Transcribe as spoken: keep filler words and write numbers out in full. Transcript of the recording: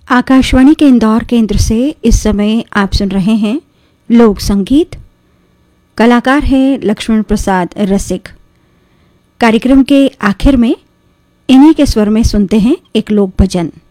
आकाशवाणी के इंदौर केंद्र से इस समय आप सुन रहे हैं लोक संगीत। कलाकार हैं लक्ष्मण प्रसाद रसिक। कार्यक्रम के आखिर में इन्हीं के स्वर में सुनते हैं एक लोक भजन।